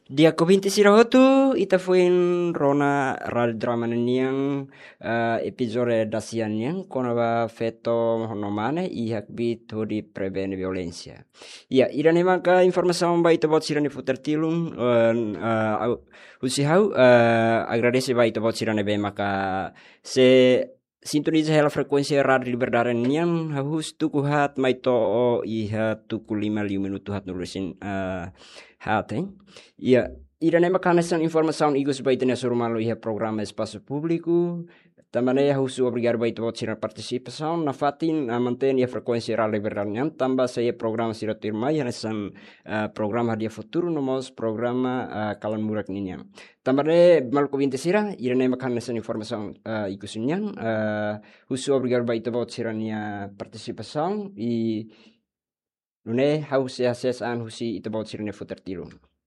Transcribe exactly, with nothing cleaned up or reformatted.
Dia kubinti sirahotu ita fuin rona ral drama niang uh, episode dasian yang kona ba feto honomane ihak bit hodi prevene violencia. Ya, ida ne maka informasi ba ita bot sirane futer tilung uh, usi hau uh, agradece ba ita bot sirane be maka se sintoniza hela frekuensi radio liberdade niang hahus tuku hat maito o iha tuku lima liu minutu hat nulisin uh, hat hein. Ia, ira nema kanesan informação igos baita nessa rumalo ia programa espaço público. Também é husu obrigado baita bot sira participação na fatin a manter a frequência rádio liberalnya tambah saya programa sira tirma ya nesan uh, programa dia futuro nomos programa uh, kalan murak ninya. Tambah malko binte sira ira nema kanesan informação uh, igusunya uh, husu obrigado baita bot sira nia participação e Nune hau se ases an husi ita bot sirne futer tiru.